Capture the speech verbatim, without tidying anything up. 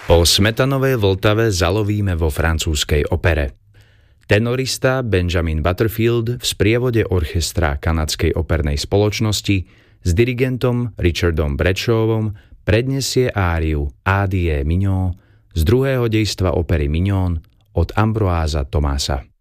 Po smetanovej Vltave zalovíme vo francúzskej opere. Tenorista Benjamin Butterfield v sprievode orchestra kanadskej opernej spoločnosti s dirigentom Richardom Bradshawom predniesie áriu Adie Mignon z druhého dejstva opery Mignon od Ambroisa Thomasa.